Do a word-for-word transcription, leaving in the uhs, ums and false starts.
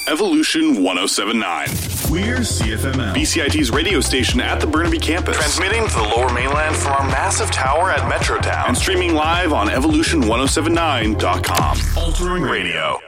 Evolution ten seventy-nine. We're C F M L, B C I T's radio station at the Burnaby campus. Transmitting to the Lower Mainland from our massive tower at Metrotown. And streaming live on evolution ten seventy-nine dot com. Altering Radio.